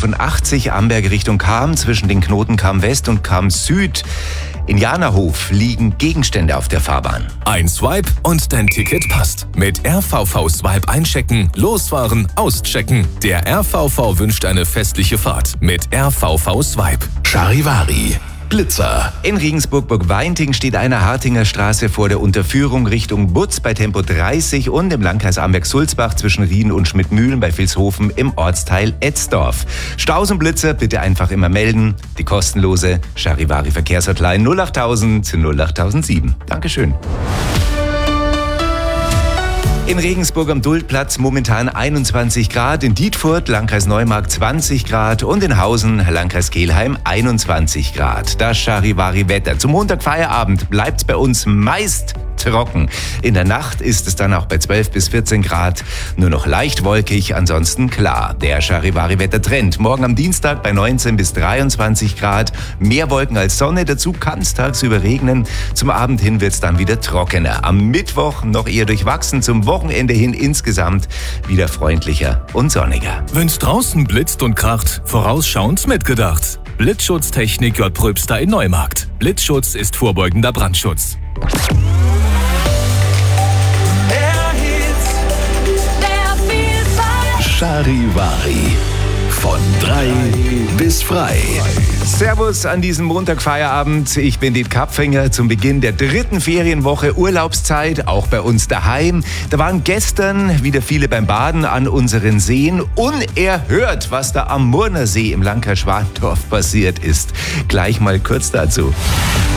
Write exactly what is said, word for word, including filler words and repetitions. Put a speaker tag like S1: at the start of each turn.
S1: fünfundachtzig Amberg Richtung Cham, zwischen den Knoten Cham West und Cham Süd. In Janahof liegen Gegenstände auf der Fahrbahn.
S2: Ein Swipe und dein Ticket passt. Mit R V V Swipe einchecken, losfahren, auschecken. Der R V V wünscht eine festliche Fahrt mit R V V Swipe.
S3: Charivari. Blitzer.
S1: In Regensburg-Burg-Weinting steht eine Hartinger Straße vor der Unterführung Richtung Butz bei Tempo dreißig und im Landkreis Amberg-Sulzbach zwischen Rien und Schmidtmühlen bei Vilshofen im Ortsteil Etzdorf. Staus und Blitzer bitte einfach immer melden. Die kostenlose Charivari-Verkehrshotline null achttausend null achttausendsieben. Dankeschön. In Regensburg am Duldplatz momentan einundzwanzig Grad, in Dietfurt, Landkreis Neumarkt zwanzig Grad und in Hausen, Landkreis Kelheim einundzwanzig Grad. Das Charivari-Wetter. Zum Montag Feierabend bleibt's bei uns meist trocken. In der Nacht ist es dann auch bei zwölf bis vierzehn Grad nur noch leicht wolkig, ansonsten klar. Der Charivari-Wettertrend. Morgen am Dienstag bei neunzehn bis dreiundzwanzig Grad. Mehr Wolken als Sonne, dazu kann es tagsüber regnen. Zum Abend hin wird es dann wieder trockener. Am Mittwoch noch eher durchwachsen, zum Wochenende hin insgesamt wieder freundlicher und sonniger.
S2: Wenn's draußen blitzt und kracht, vorausschauend mitgedacht. Blitzschutztechnik J. Pröbster in Neumarkt. Blitzschutz ist vorbeugender Brandschutz.
S3: Charivari. Von drei bis frei.
S1: Servus an diesem Montagfeierabend. Ich bin Diet Kapfinger zum Beginn der dritten Ferienwoche, Urlaubszeit, auch bei uns daheim. Da waren gestern wieder viele beim Baden an unseren Seen. Unerhört, was da am Murnersee im Landkreis Schwantorf passiert ist. Gleich mal kurz dazu.